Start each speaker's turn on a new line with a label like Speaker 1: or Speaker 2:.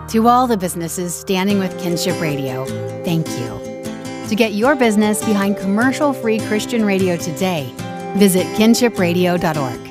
Speaker 1: To all the businesses standing with Kinship Radio, thank you. To get your business behind commercial-free Christian radio today, visit kinshipradio.org.